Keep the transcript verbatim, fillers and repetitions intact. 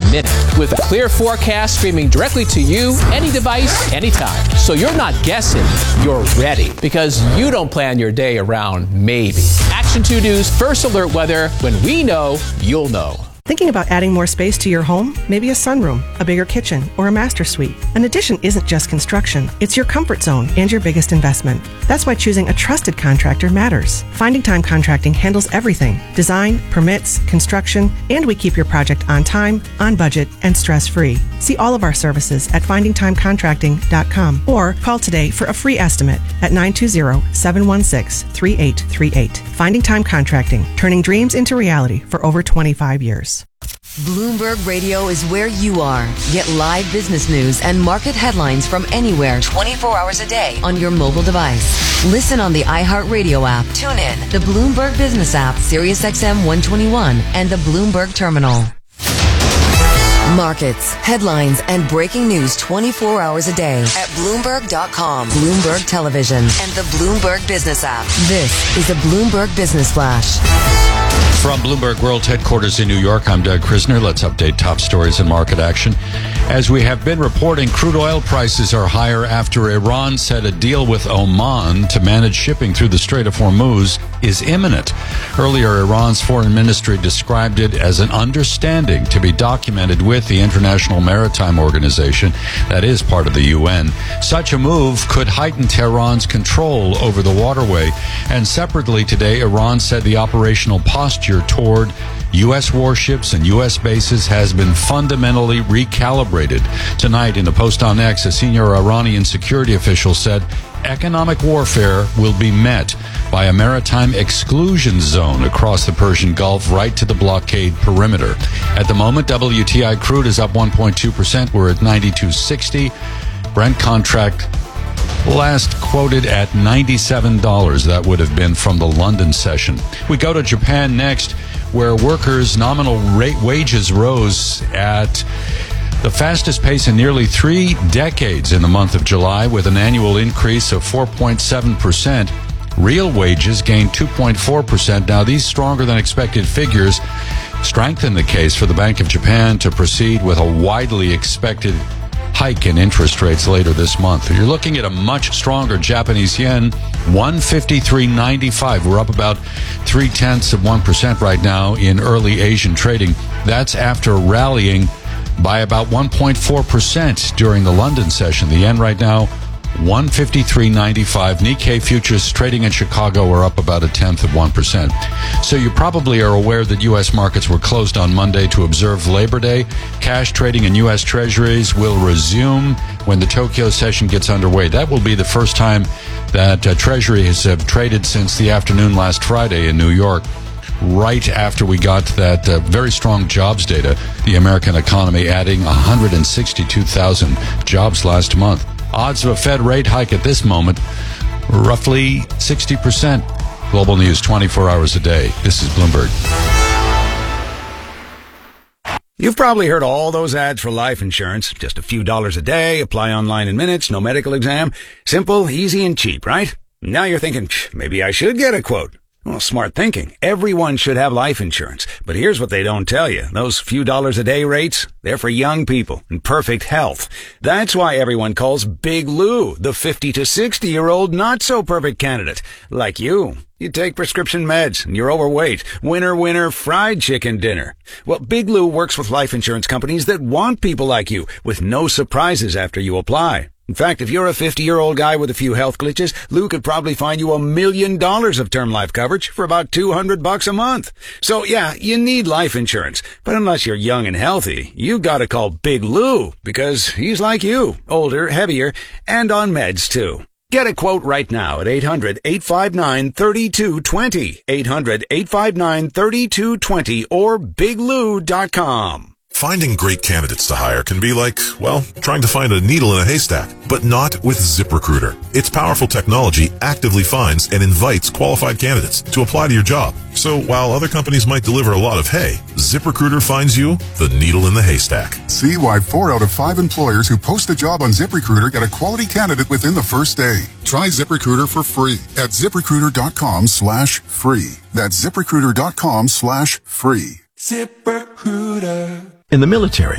minute with a clear forecast streaming directly to you, any device, anytime. So you're not guessing, you're ready because you don't plan your day around maybe. Action two News First Alert Weather. When we know, you'll know. Thinking about adding more space to your home? Maybe a sunroom, a bigger kitchen, or a master suite. An addition isn't just construction. It's your comfort zone and your biggest investment. That's why choosing a trusted contractor matters. Finding Time Contracting handles everything. Design, permits, construction, and we keep your project on time, on budget, and stress-free. See all of our services at finding time contracting dot com or call today for a free estimate at nine two zero, seven one six, three eight three eight. Finding Time Contracting, turning dreams into reality for over twenty-five years. Bloomberg Radio is where you are. Get live business news and market headlines from anywhere twenty-four hours a day on your mobile device. Listen on the iHeartRadio app. Tune in the Bloomberg Business app, Sirius X M one twenty-one, and the Bloomberg Terminal. Markets, headlines, and breaking news twenty-four hours a day at Bloomberg dot com, Bloomberg Television, and the Bloomberg Business app. This is a Bloomberg Business Flash. From Bloomberg World Headquarters in New York, I'm Doug Krisner. Let's update top stories and market action. As we have been reporting, crude oil prices are higher after Iran said a deal with Oman to manage shipping through the Strait of Hormuz is imminent. Earlier, Iran's foreign ministry described it as an understanding to be documented with the International Maritime Organization, that is part of the U N. Such a move could heighten Tehran's control over the waterway. And separately today, Iran said the operational posture toward U S warships and U S bases has been fundamentally recalibrated. Tonight, in a post on X, a senior Iranian security official said economic warfare will be met by a maritime exclusion zone across the Persian Gulf right to the blockade perimeter. At the moment, W T I crude is up one point two percent. We're at ninety-two sixty. Brent contract last quoted at ninety-seven dollars. That would have been from the London session. We go to Japan next, where workers' nominal rate wages rose at the fastest pace in nearly three decades in the month of July, with an annual increase of four point seven percent. Real wages gained two point four percent. Now, these stronger than expected figures strengthen the case for the Bank of Japan to proceed with a widely expected hike in interest rates later this month. You're looking at a much stronger Japanese yen, one fifty-three ninety-five. We're up about three tenths of one percent right now in early Asian trading. That's after rallying by about one point four percent during the London session. The yen right now, one fifty-three ninety-five. Nikkei futures trading in Chicago are up about a tenth of one percent. So you probably are aware that U S markets were closed on Monday to observe Labor Day. Cash trading in U S Treasuries will resume when the Tokyo session gets underway. That will be the first time that uh, Treasuries have traded since the afternoon last Friday in New York, right after we got that uh, very strong jobs data, the American economy adding one hundred sixty-two thousand jobs last month. Odds of a Fed rate hike at this moment, roughly sixty percent. Global news twenty-four hours a day. This is Bloomberg. You've probably heard all those ads for life insurance. Just a few dollars a day, apply online in minutes, no medical exam. Simple, easy, and cheap, right? Now you're thinking, maybe I should get a quote. Well, smart thinking. Everyone should have life insurance. But here's what they don't tell you. Those few dollars a day rates, they're for young people in perfect health. That's why everyone calls Big Lou the fifty to sixty year old not so perfect candidate. Like you. You take prescription meds and you're overweight. Winner, winner, fried chicken dinner. Well, Big Lou works with life insurance companies that want people like you with no surprises after you apply. In fact, if you're a fifty-year-old guy with a few health glitches, Lou could probably find you a million dollars of term life coverage for about two hundred bucks a month. So yeah, you need life insurance. But unless you're young and healthy, you gotta call Big Lou because he's like you, older, heavier, and on meds too. Get a quote right now at eight hundred, eight five nine, three two two zero, eight hundred, eight five nine, three two two zero, or big lou dot com. Finding great candidates to hire can be like, well, trying to find a needle in a haystack, but not with ZipRecruiter. Its powerful technology actively finds and invites qualified candidates to apply to your job. So while other companies might deliver a lot of hay, ZipRecruiter finds you the needle in the haystack. See why four out of five employers who post a job on ZipRecruiter get a quality candidate within the first day. Try ZipRecruiter for free at ZipRecruiter.com slash free. That's ZipRecruiter.com slash free. ZipRecruiter. In the military,